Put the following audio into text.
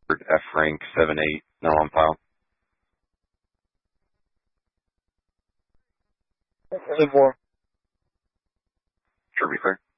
F rank 78 now on file. Live more. Sure, be clear.